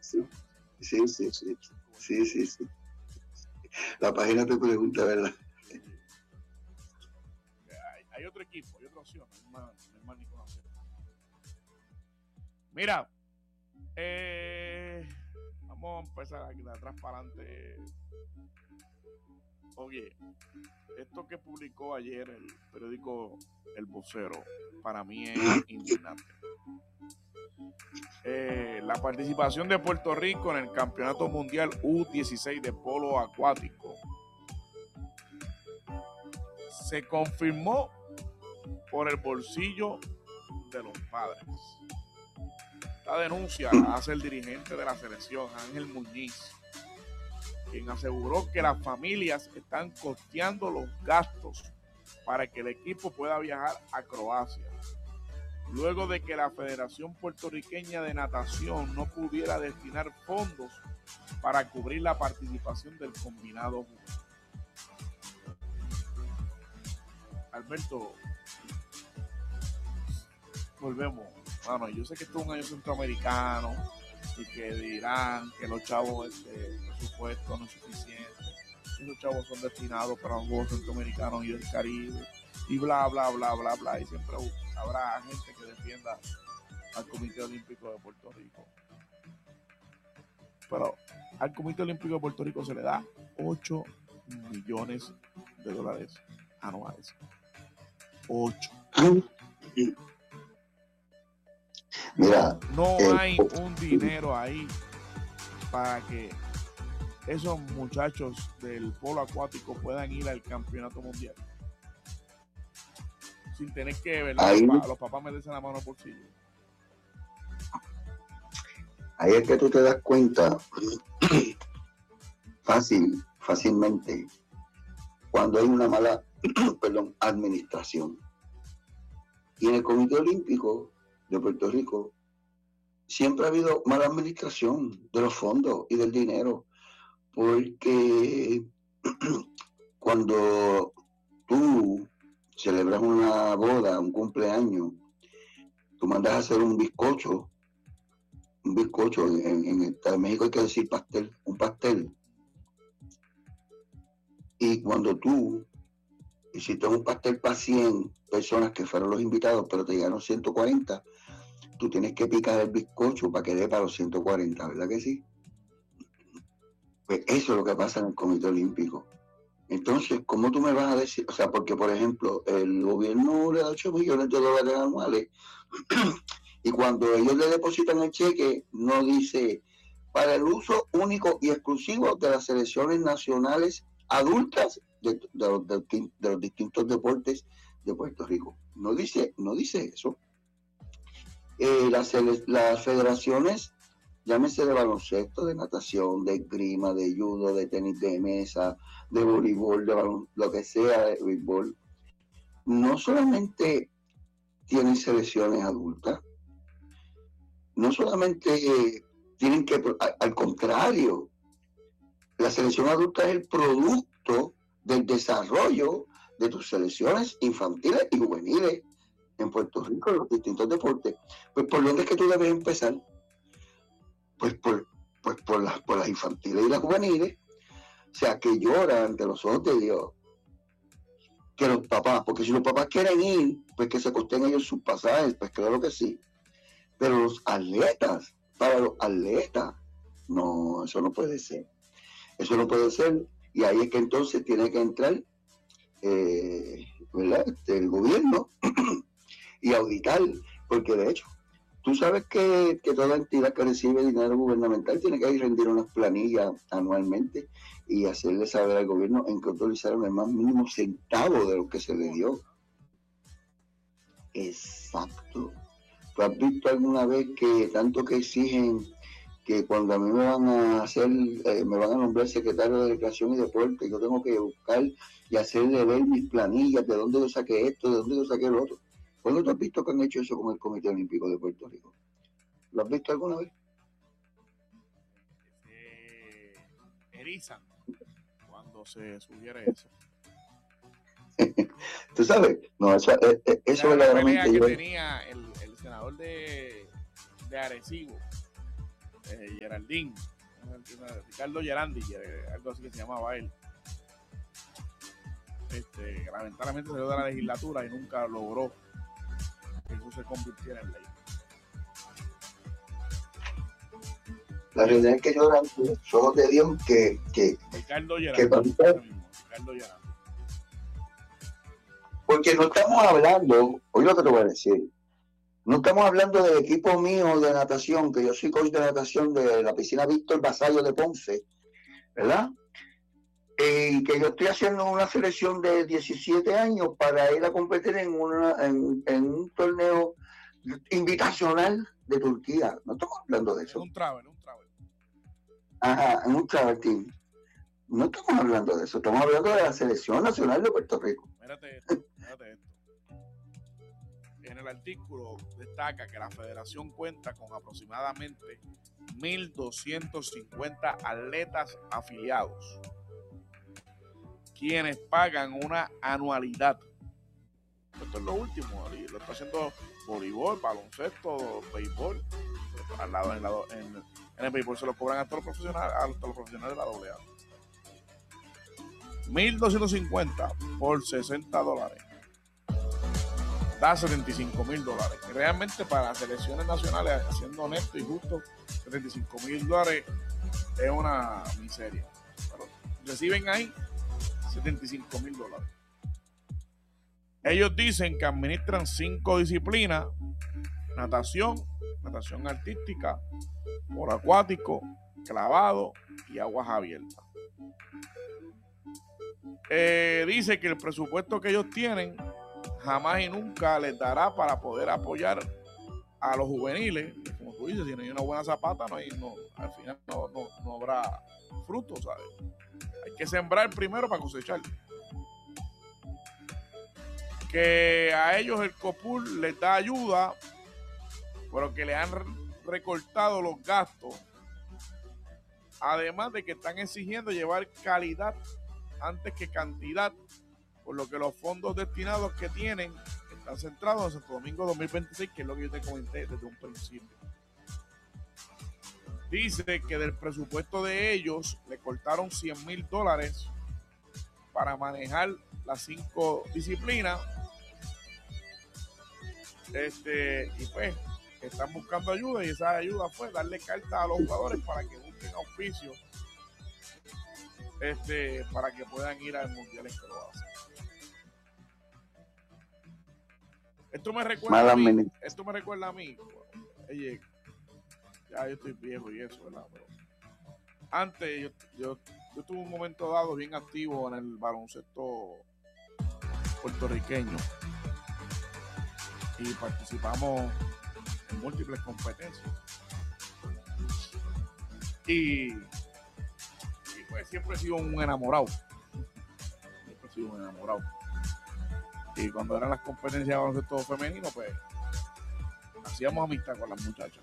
Sí, sí, sí. Sí, sí, sí. La página te pregunta, ¿verdad? Hay otro equipo, hay otra opción, no hay más ninguna opción. Mira, vamos a empezar aquí de atrás para adelante. Oye, esto que publicó ayer el periódico El Vocero, para mí es indignante. La participación de Puerto Rico en el Campeonato Mundial U16 de polo acuático se confirmó por el bolsillo de los padres. Esta denuncia la hace el dirigente de la selección, Ángel Muñiz, quien aseguró que las familias están costeando los gastos para que el equipo pueda viajar a Croacia, luego de que la Federación Puertorriqueña de Natación no pudiera destinar fondos para cubrir la participación del combinado. Alberto, volvemos. Bueno, yo sé que esto es un año centroamericano y que dirán que los chavos, el presupuesto no es suficiente, y los chavos son destinados para los Juegos Centroamericanos y del Caribe, y bla, bla, bla, bla, bla, y siempre habrá gente que defienda al Comité Olímpico de Puerto Rico. Pero al Comité Olímpico de Puerto Rico se le da 8 millones de dólares anuales. 8. Mira, no hay un dinero ahí para que esos muchachos del polo acuático puedan ir al campeonato mundial sin tener que, ¿verdad? Los papás meterse la mano al bolsillo. Ahí es que tú te das cuenta fácilmente cuando hay una mala administración. Y en el Comité Olímpico de Puerto Rico siempre ha habido mala administración de los fondos y del dinero, porque cuando tú celebras una boda, un cumpleaños, tú mandas a hacer un bizcocho, en México hay que decir pastel, un pastel. Y cuando tú hiciste un pastel para 100 personas que fueron los invitados, pero te llegaron 140, tú tienes que picar el bizcocho para que dé para los 140, ¿verdad que sí? Pues eso es lo que pasa en el Comité Olímpico. Entonces, ¿cómo tú me vas a decir? O sea, porque, por ejemplo, el gobierno le da 8 millones de dólares anuales y cuando ellos le depositan el cheque, no dice para el uso único y exclusivo de las selecciones nacionales adultas de los distintos deportes de Puerto Rico. No dice eso. Las federaciones, llámese de baloncesto, de natación, de esgrima, de judo, de tenis de mesa, de voleibol, de lo que sea de béisbol, no solamente tienen selecciones adultas, no solamente tienen que, al contrario, la selección adulta es el producto del desarrollo de tus selecciones infantiles y juveniles en Puerto Rico, en los distintos deportes. Pues, ¿por dónde es que tú debes empezar? Pues por las infantiles y las juveniles, o sea, que lloran ante los ojos de Dios, que los papás, porque si los papás quieren ir, pues que se costen ellos sus pasajes, pues claro que sí, pero los atletas, para los atletas, no, eso no puede ser, y ahí es que entonces tiene que entrar, ¿verdad? El gobierno y auditar, porque de hecho, tú sabes que toda entidad que recibe dinero gubernamental tiene que rendir unas planillas anualmente y hacerle saber al gobierno en que autorizaron el más mínimo centavo de lo que se le dio. Exacto. ¿Tú has visto alguna vez que tanto que exigen que cuando a mí me van a hacer, me van a nombrar secretario de Recreación y Deporte, yo tengo que buscar y hacerle ver mis planillas, de dónde yo saqué esto, de dónde yo saqué lo otro? ¿Cuándo tú has visto que han hecho eso con el Comité Olímpico de Puerto Rico? ¿Lo has visto alguna vez? Erizan cuando se sugiere eso. Tú sabes, no, eso verdaderamente. La pelea que tenía el senador de Arecibo, Geraldín, Ricardo Gerandi, algo así que se llamaba él. Lamentablemente salió de la legislatura y nunca logró que eso se convirtiera en ley. La realidad es que yo solo te digo que Ricardo Gerandi, Ricardo Gerandi. Porque no estamos hablando, oye lo que te voy a decir, no estamos hablando del equipo mío de natación, que yo soy coach de natación de la piscina Víctor Vasallo de Ponce, ¿verdad? Y que yo estoy haciendo una selección de 17 años para ir a competir en un torneo invitacional de Turquía. No estamos hablando de eso. Un travel. Ajá, en un travel team. No estamos hablando de eso, estamos hablando de la selección nacional de Puerto Rico. Mírate esto. En el artículo destaca que la federación cuenta con aproximadamente 1.250 atletas afiliados, quienes pagan una anualidad. Esto es lo último, lo está haciendo voleibol, baloncesto, béisbol. En el béisbol se lo cobran a todos los profesionales de la AA. $1,250 por $60. Da $75,000. Realmente para las selecciones nacionales, siendo honesto y justo, $75,000 es una miseria. Pero reciben ahí $75,000. Ellos dicen que administran 5 disciplinas: natación artística, polo acuático, clavado y aguas abiertas. Dice que el presupuesto que ellos tienen jamás y nunca les dará para poder apoyar a los juveniles. Como tú dices, si no hay una buena zapata, al final no habrá fruto, ¿sabes? Hay que sembrar primero para cosechar. Que a ellos el COPUR les da ayuda, pero que le han recortado los gastos, además de que están exigiendo llevar calidad antes que cantidad, por lo que los fondos destinados que tienen están centrados en Santo Domingo 2026, que es lo que yo te comenté desde un principio. Dice que del presupuesto de ellos le cortaron $100,000 para manejar las 5 disciplinas, y pues están buscando ayuda, y esa ayuda fue darle carta a los jugadores para que busquen auspicio, para que puedan ir al Mundial en Croacia. Esto me recuerda a mí. Oye, ya yo estoy viejo y eso, ¿verdad? Pero antes yo tuve un momento dado bien activo en el baloncesto puertorriqueño y participamos en múltiples competencias. Y pues siempre he sido un enamorado. Y cuando eran las competencias de baloncesto femenino, pues hacíamos amistad con las muchachas.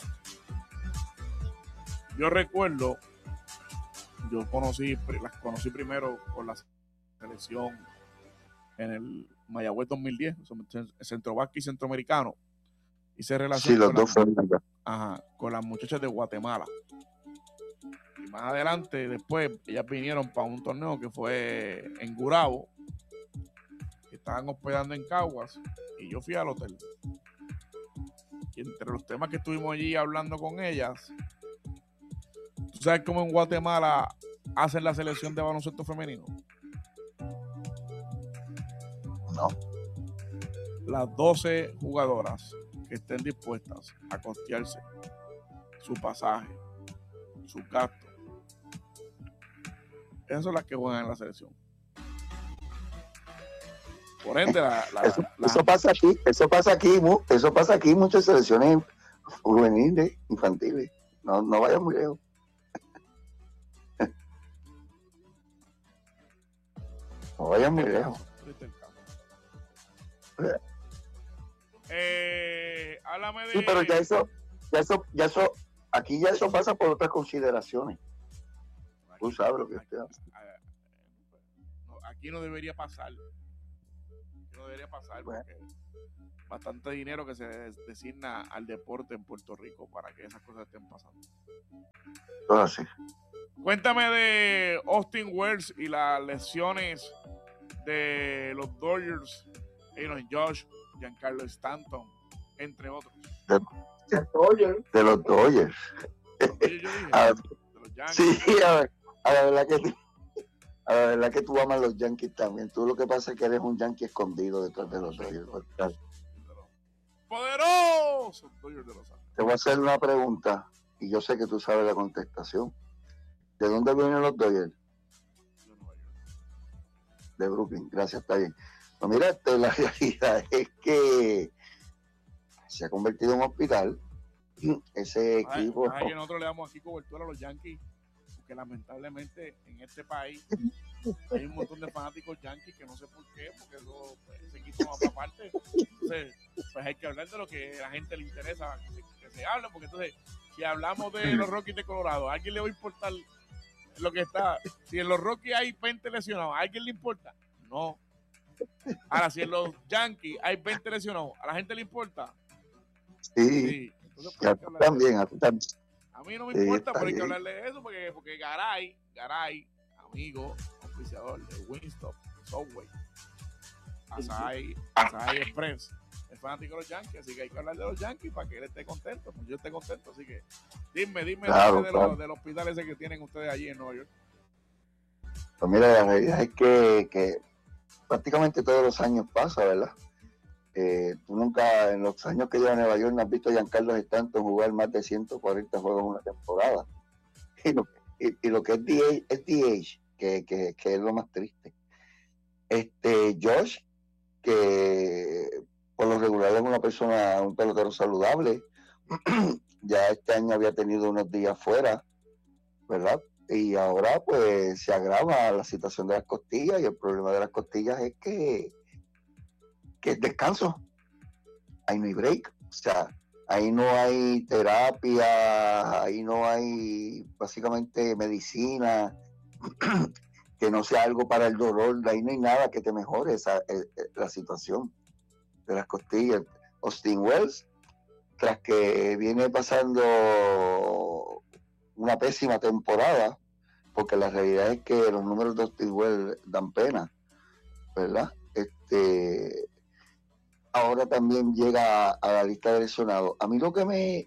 Yo recuerdo, las conocí primero con la selección en el Mayagüez 2010, Centro Vasco y Centroamericano. Hice relación con las muchachas de Guatemala. Y más adelante, después, ellas vinieron para un torneo que fue en Gurabo, que estaban hospedando en Caguas, y yo fui al hotel. Y entre los temas que estuvimos allí hablando con ellas, ¿tú sabes cómo en Guatemala hacen la selección de baloncesto femenino? No. Las 12 jugadoras que estén dispuestas a costearse su pasaje, su gasto, esas son las que juegan en la selección. Por ende, eso pasa aquí, muchas selecciones juveniles, infantiles. No vayas muy lejos. No vayas muy lejos. Háblame de... Sí, pero ya eso, aquí ya eso pasa por otras consideraciones. Tú sabes lo que usted hace. Aquí no debería pasar. Porque bastante dinero que se designa al deporte en Puerto Rico para que esas cosas estén pasando. Todo así. Cuéntame de Austin Wells y las lesiones de los Dodgers, Aaron Josh, Giancarlo Stanton, entre otros. De los Dodgers. Yo dije, de los Yankees. Sí, a la verdad que tú amas los Yankees también. Tú lo que pasa es que eres un Yankee escondido detrás de los Dodgers. Poderosos Dodgers de Los Ángeles. Te voy a hacer una pregunta y yo sé que tú sabes la contestación. ¿De dónde vienen los Dodgers? De Brooklyn. Gracias, está bien. Pues mira, la realidad es que se ha convertido en un hospital. Ese equipo. Que nosotros le damos aquí cobertura a los Yankees, porque lamentablemente en este país hay un montón de fanáticos Yankees que no sé por qué, porque eso, ese equipo va para aparte. Entonces, pues hay que hablar de lo que a la gente le interesa que se hable, porque entonces, si hablamos de los Rockies de Colorado, ¿a alguien le va a importar lo que está? Si en los Rockies hay 20 lesionados, ¿a alguien le importa? No. Ahora, si en los Yankees hay 20 lesionados, ¿a la gente le importa? Sí. Entonces, pues, a ti también. A mí no me importa, pero hay que hablarle de eso porque Garay, amigo, oficiador de Wingstop, Subway, Asahi Express, es fanático de los Yankees, así que hay que hablar de los Yankees para que él esté contento, pues yo esté contento, así que dime claro. Del hospital ese que tienen ustedes allí en Nueva York. Pues mira, la realidad es que prácticamente todos los años pasa, ¿verdad? Tú nunca, en los años que lleva en Nueva York, no has visto a Giancarlo Stanton jugar más de 140 juegos en una temporada. Y lo que es DH, que es lo más triste. Josh, que por lo regular es un pelotero saludable, ya este año había tenido unos días fuera, ¿verdad? Y ahora pues se agrava la situación de las costillas, y el problema de las costillas es que es descanso, ahí no hay break, o sea, ahí no hay terapia, ahí no hay básicamente medicina, que no sea algo para el dolor, ahí no hay nada que te mejore la situación de las costillas. Austin Wells, tras que viene pasando una pésima temporada, porque la realidad es que los números de Austin Wells dan pena, ¿verdad? Ahora también llega a la lista de lesionados. A mí lo que me,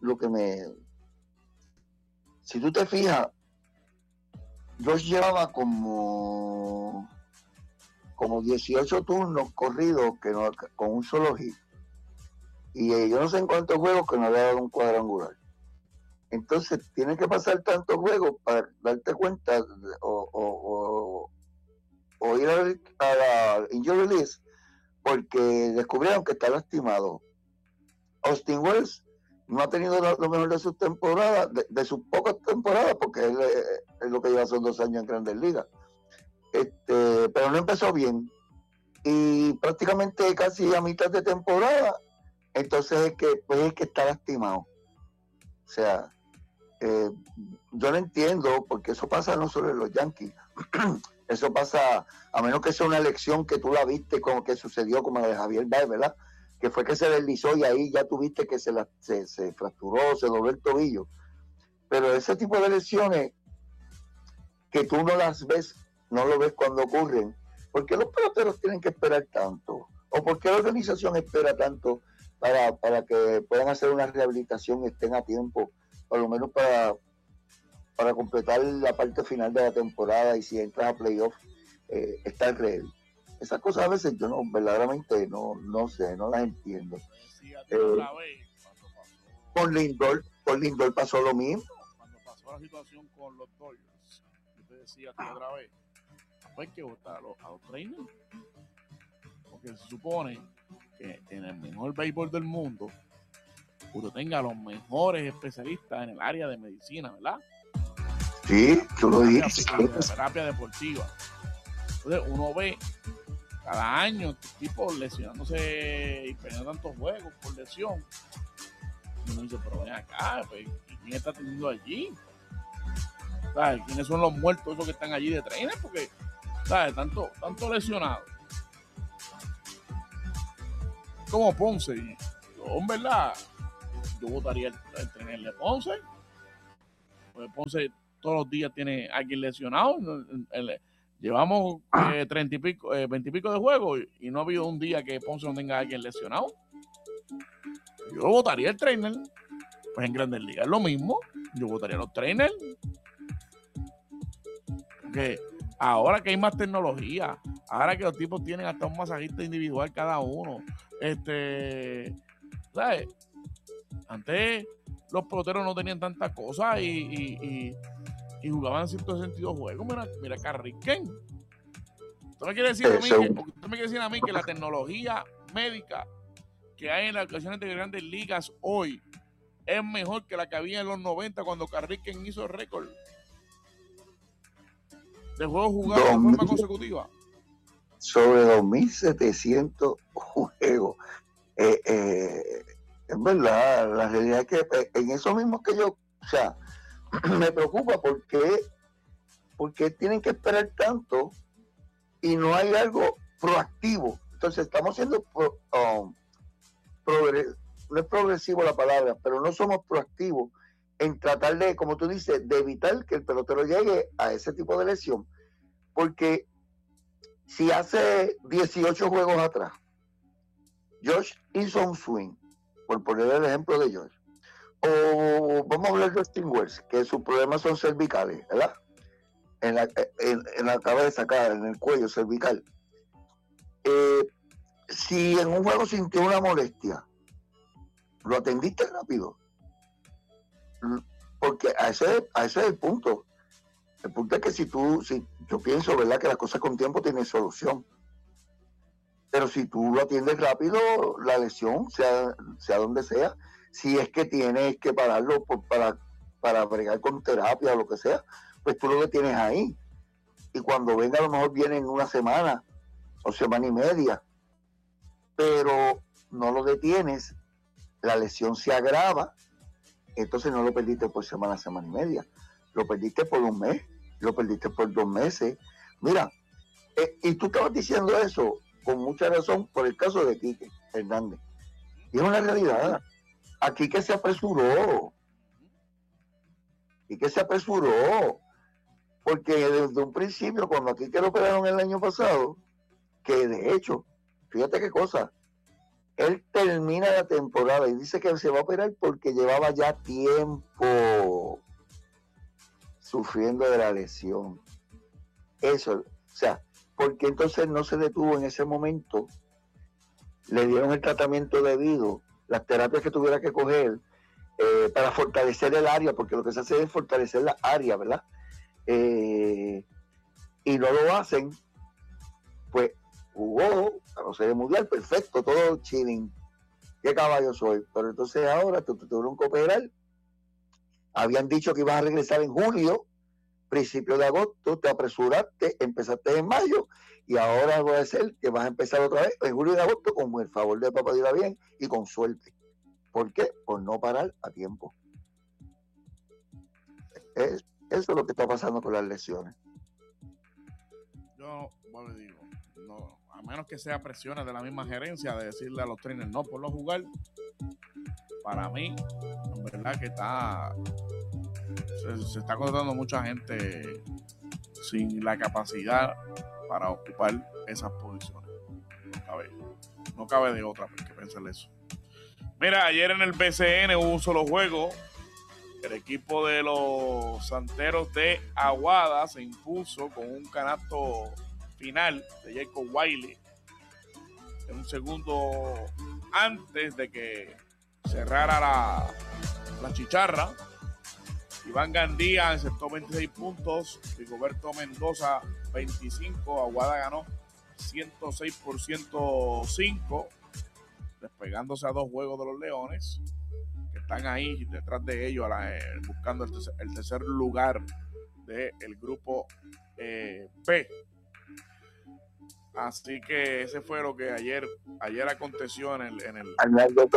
si tú te fijas, Josh llevaba como 18 turnos corridos con un solo hit. Y yo no sé en cuántos juegos que no le ha dado un cuadrangular. Entonces, tiene que pasar tantos juegos para darte cuenta o ir a la injury list, porque descubrieron que está lastimado. Austin Wells no ha tenido lo mejor de sus temporadas, de sus pocas temporadas, porque él es lo que lleva son 2 años en Grandes Ligas. Pero no empezó bien. Y prácticamente casi a mitad de temporada, entonces es que está lastimado. O sea, yo no entiendo, porque eso pasa no solo en los Yankees. Eso pasa, a menos que sea una elección que tú la viste, como que sucedió como la de Javier Baez, ¿verdad? Que fue que se deslizó y ahí ya tuviste que se fracturó, se dobló el tobillo. Pero ese tipo de lesiones que tú no las ves, no lo ves cuando ocurren, ¿por qué los peloteros tienen que esperar tanto? ¿O por qué la organización espera tanto para que puedan hacer una rehabilitación y estén a tiempo, por lo menos para completar la parte final de la temporada, y si entras a playoff, estar ready? Esas cosas a veces yo verdaderamente no sé, no las entiendo. Con Lindor pasó lo mismo. Cuando pasó la situación con los Dodgers, yo te decía a ti otra vez, hay que votar a los trainers, porque se supone que en el mejor béisbol del mundo uno tenga los mejores especialistas en el área de medicina, ¿verdad? Sí, tú lo dices. Terapia deportiva. Entonces uno ve cada año tipos lesionándose y perdiendo tantos juegos por lesión. Y uno dice, pero ven acá, pues, ¿quién está teniendo allí? ¿Sabes? ¿Quiénes son los muertos esos que están allí de trainer? Porque, ¿sabes? Tanto lesionado. como Ponce. Y yo, en verdad, yo votaría el trainer de Ponce. Porque Ponce todos los días tiene a alguien lesionado. Llevamos 30 y pico, 20 y pico de juegos y no ha habido un día que Ponce no tenga a alguien lesionado. Yo votaría el trainer. Pues en Grandes Ligas es lo mismo. Yo votaría a los trainers. Porque ahora que hay más tecnología, ahora que los tipos tienen hasta un masajista individual cada uno, ¿sabes? Antes los peloteros no tenían tantas cosas y jugaban 162 juegos. Mira Carriquén. ¿Usted me quiere decir a mí que la tecnología médica que hay en las ocasiones de Grandes Ligas hoy es mejor que la que había en los 90 cuando Carriquén hizo el récord de juegos jugados de forma consecutiva? Sobre 2.700 juegos. Es verdad, la realidad es que en eso mismo que yo, o sea, me preocupa porque tienen que esperar tanto y no hay algo proactivo. Entonces estamos siendo no es progresivo la palabra, pero no somos proactivos en tratar de, como tú dices, de evitar que el pelotero llegue a ese tipo de lesión. Porque si hace 18 juegos atrás Josh hizo un swing, por poner el ejemplo de Josh, o vamos a hablar de Austin Wells, que sus problemas son cervicales, ¿verdad? En la cabeza acá, en el cuello cervical. Si en un juego sintió una molestia, lo atendiste rápido, porque a ese es el punto. El punto es que si yo pienso, ¿verdad?, que las cosas con tiempo tienen solución. Pero si tú lo atiendes rápido, la lesión, sea donde sea, si es que tienes que pararlo para bregar con terapia o lo que sea, pues tú lo detienes ahí. Y cuando venga, a lo mejor viene en una semana o semana y media. Pero no lo detienes, la lesión se agrava, entonces no lo perdiste por semana y media. Lo perdiste por un mes, lo perdiste por 2 meses. Mira, y tú estabas diciendo eso con mucha razón por el caso de Quique Hernández. Y es una realidad. A Quique se apresuró. Porque desde un principio, cuando a Quique lo operaron el año pasado, que de hecho, fíjate qué cosa, él termina la temporada y dice que se va a operar porque llevaba ya tiempo sufriendo de la lesión. Eso, o sea, porque entonces no se detuvo en ese momento, le dieron el tratamiento debido, las terapias que tuviera que coger para fortalecer el área, porque lo que se hace es fortalecer la área, ¿verdad? Y no lo hacen, pues jugó a la Serie Mundial, perfecto, todo chilling, qué caballo soy, pero entonces ahora te tuvieron que operar, habían dicho que ibas a regresar en julio, principio de agosto, te apresuraste, empezaste en mayo y ahora va a ser que vas a empezar otra vez en julio y agosto con el favor de papá Dios bien y con suerte. ¿Por qué? Por no parar a tiempo. Eso es lo que está pasando con las lesiones. Yo digo, no, a menos que sea presiones de la misma gerencia de decirle a los trainers no por no jugar, para mí, en verdad que se está contratando mucha gente sin la capacidad para ocupar esas posiciones. No cabe de otra que pensar eso. Mira, ayer en el BCN hubo un solo juego. El equipo de los Santeros de Aguada se impuso con un canasto final de Jacob Wiley en un segundo antes de que cerrara la chicharra. Iván Gandía aceptó 26 puntos, Rigoberto Mendoza 25, Aguada ganó 106 por 105, despegándose a 2 juegos de los Leones, que están ahí detrás de ellos buscando el tercer lugar del grupo B. Así que ese fue lo que ayer aconteció en el... Arnaldo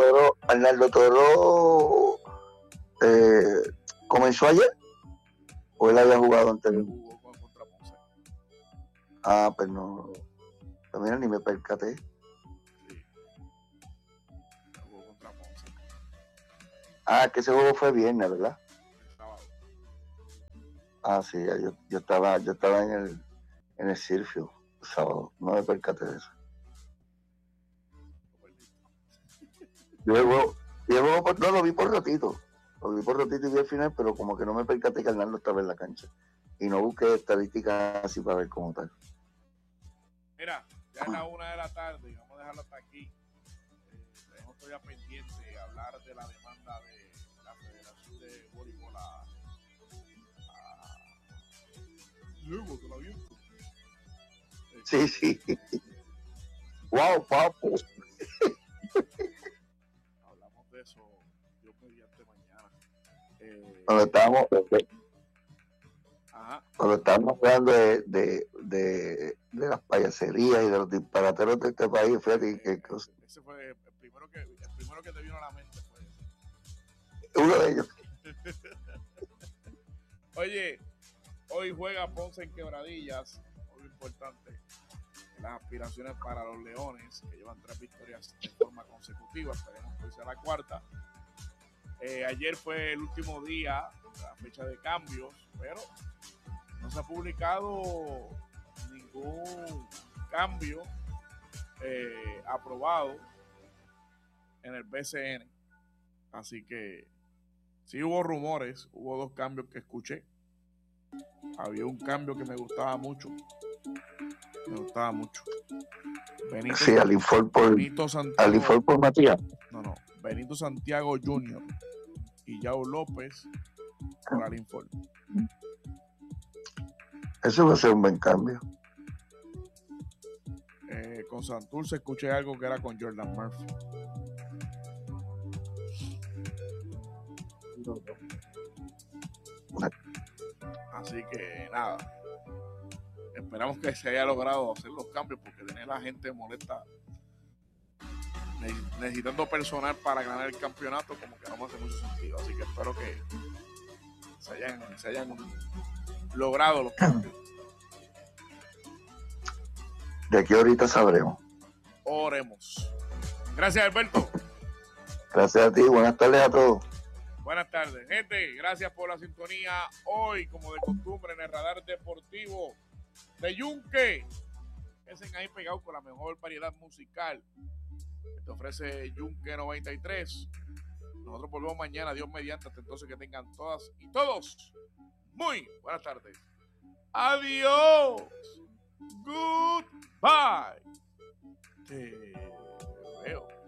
Toro ¿comenzó ayer? ¿O él había jugado anteriormente? Jugó contra Ponce. Pues no. Pues mira, ni me percaté. Sí. Que ese juego fue viernes, ¿verdad? el sábado. Sí, yo estaba en el Sirfio el sábado, no me percaté de eso. Luego, no, lo vi por ratito y vi el final, pero como que no me percaté que Arnaldo estaba en la cancha. Y no busqué estadísticas así para ver cómo tal. Mira, ya es la 1:00 y vamos a dejarlo hasta aquí. Tenemos todavía pendiente hablar de la demanda de la Federación de Voleibol Luego te la viento. Sí. Wow, papu. Hablamos de eso, Dios mediante mañana. Cuando estábamos hablando de las payaserías y de los disparateros de este país, fíjate que ese fue el primero que te vino a la mente, fue uno de ellos. Oye, hoy juega Ponce en Quebradillas, muy importante. Las aspiraciones para los Leones, que llevan 3 victorias de forma consecutiva, esperemos que hoy sea la 4ª. Ayer fue el último día, la fecha de cambios, pero no se ha publicado ningún cambio aprobado en el BCN. Así que sí hubo rumores, hubo 2 cambios que escuché. Había un cambio que me gustaba mucho. Benito, sí, Alinfor por Matías. No, Benito Santiago Jr. y Yao López por Alinfor. Eso va a ser un buen cambio. Con Santurce escuché algo que era con Jordan Murphy. Así que nada, esperamos que se haya logrado hacer los cambios, porque tener la gente molesta necesitando personal para ganar el campeonato como que no me hace mucho sentido. Así que espero que se hayan logrado los cambios. De aquí ahorita sabremos. Oremos. Gracias, Alberto. Gracias a ti, buenas tardes a todos. Buenas tardes, gente. Gracias por la sintonía. Hoy, como de costumbre, en el radar deportivo de Yunque. Quédense ahí pegados con la mejor variedad musical que te ofrece Yunque 93. Nosotros volvemos mañana, Dios mediante. Hasta entonces, que tengan todas y todos muy buenas tardes. Adiós. Goodbye. Te veo.